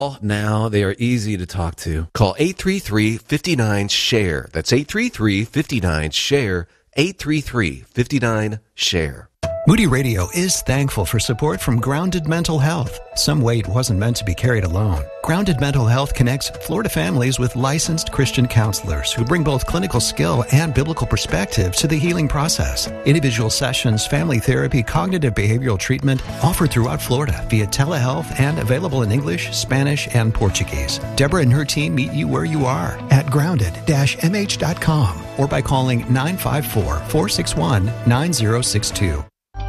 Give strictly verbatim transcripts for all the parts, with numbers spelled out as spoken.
Now they are easy to talk to. Call eight three three, five nine, share. That's eight three three, five nine, share. eight three three, five nine, share. Moody Radio is thankful for support from Grounded Mental Health. Some weight wasn't meant to be carried alone. Grounded Mental Health connects Florida families with licensed Christian counselors who bring both clinical skill and biblical perspective to the healing process. Individual sessions, family therapy, cognitive behavioral treatment offered throughout Florida via telehealth and available in English, Spanish, and Portuguese. Deborah and her team meet you where you are at grounded dash m h dot com or by calling nine five four, four six one, nine zero six two.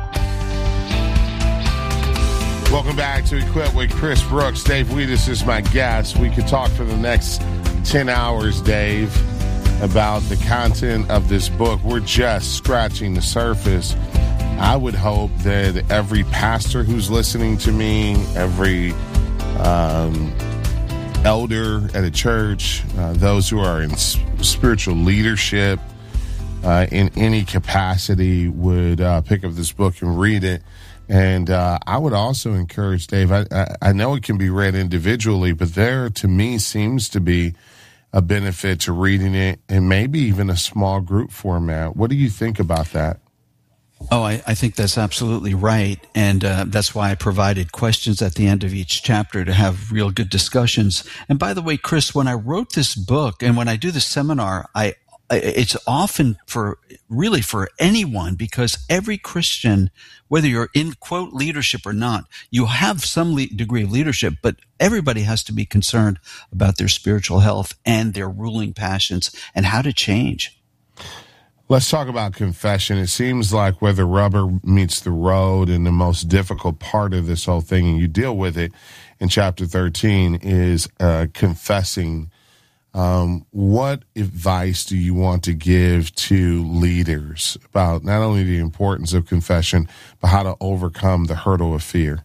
Welcome back to Equip with Chris Brooks. Dave Weedis is my guest. We could talk for the next ten hours, Dave, about the content of this book. We're just scratching the surface. I would hope that every pastor who's listening to me, every um, elder at a church, uh, those who are in s- spiritual leadership uh, in any capacity would uh, pick up this book and read it. And uh, I would also encourage, Dave, I, I, I know it can be read individually, but there, to me, seems to be a benefit to reading it and maybe even a small group format. What do you think about that? Oh, I, I think that's absolutely right. And uh, that's why I provided questions at the end of each chapter to have real good discussions. And by the way, Chris, when I wrote this book and when I do the seminar, I it's often for really for anyone, because every Christian, whether you're in quote leadership or not, you have some le- degree of leadership, but everybody has to be concerned about their spiritual health and their ruling passions and how to change. Let's talk about confession. It seems like where the rubber meets the road and the most difficult part of this whole thing, and you deal with it in chapter thirteen, is uh, confessing. Um, what advice do you want to give to leaders about not only the importance of confession, but how to overcome the hurdle of fear?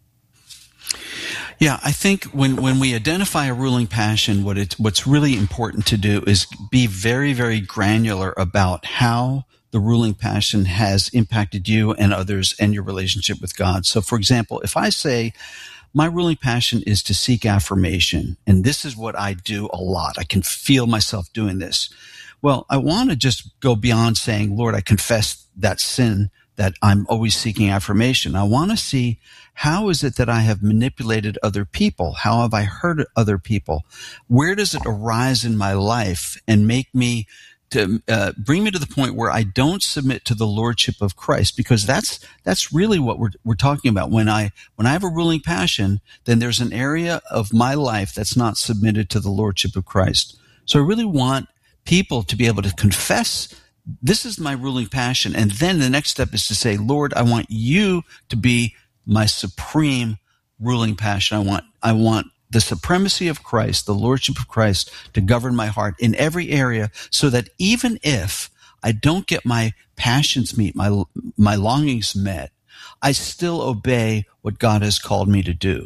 Yeah, I think when, when we identify a ruling passion, what it's, what's really important to do is be very, very granular about how the ruling passion has impacted you and others and your relationship with God. So, for example, if I say, my ruling passion is to seek affirmation, and this is what I do a lot. I can feel myself doing this. Well, I want to just go beyond saying, Lord, I confess that sin, that I'm always seeking affirmation. I want to see, how is it that I have manipulated other people? How have I hurt other people? Where does it arise in my life and make me to uh, bring me to the point where I don't submit to the lordship of Christ? Because that's that's really what we're we're talking about. When I when I have a ruling passion, then there's an area of my life that's not submitted to the lordship of Christ. So I really want people to be able to confess, this is my ruling passion, and then the next step is to say, Lord, I want you to be my supreme ruling passion. I want I want the supremacy of Christ, the lordship of Christ, to govern my heart in every area, so that even if I don't get my passions met, my my longings met, I still obey what God has called me to do.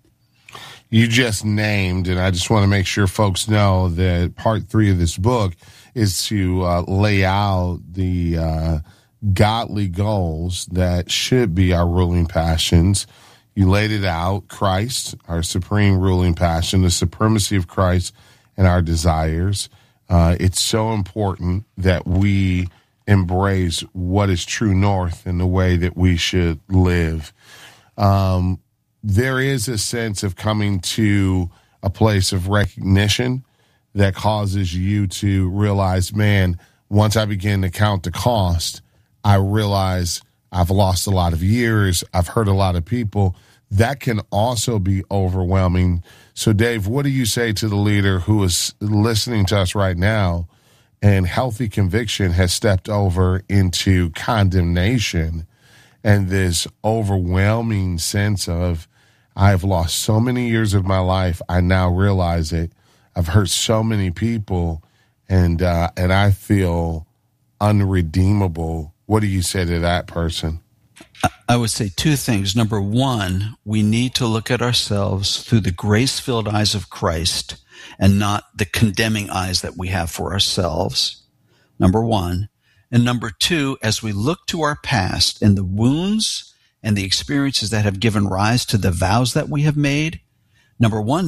You just named, and I just want to make sure folks know that part three of this book is to uh, lay out the uh, godly goals that should be our ruling passions. You laid it out: Christ, our supreme ruling passion, the supremacy of Christ and our desires. Uh, it's so important that we embrace what is true north in the way that we should live. Um, there is a sense of coming to a place of recognition that causes you to realize, man, once I begin to count the cost, I realize I've lost a lot of years, I've hurt a lot of people. That can also be overwhelming. So, Dave, what do you say to the leader who is listening to us right now and healthy conviction has stepped over into condemnation and this overwhelming sense of, I've lost so many years of my life, I now realize it, I've hurt so many people, and uh, and I feel unredeemable. What do you say to that person? I would say two things. Number one, we need to look at ourselves through the grace-filled eyes of Christ and not the condemning eyes that we have for ourselves. Number one. And number two, as we look to our past and the wounds and the experiences that have given rise to the vows that we have made, Number one,